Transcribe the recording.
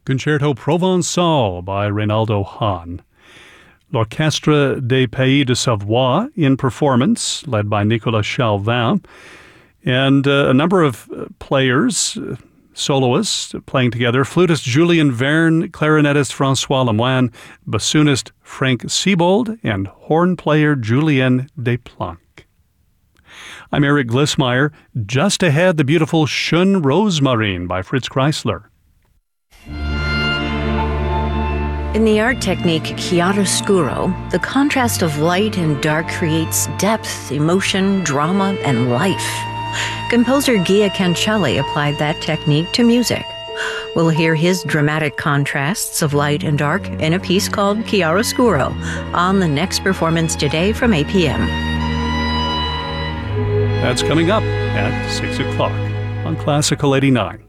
Concerto Provençal by Reynaldo Hahn. L'Orchestre des Pays de Savoie in performance, led by Nicolas Chauvin, and a number of players, soloists playing together: flutist Julien Verne, clarinetist François Lemoine, bassoonist Frank Siebold, and horn player Julien Desplanques. I'm Eric Glissmeyer. Just ahead, the beautiful Schöne Rosmarin by Fritz Kreisler. In the art technique chiaroscuro, the contrast of light and dark creates depth, emotion, drama, and life. Composer Gia Cancelli applied that technique to music. We'll hear his dramatic contrasts of light and dark in a piece called Chiaroscuro on the next performance today from 8 p.m. That's coming up at 6 o'clock on Classical 89.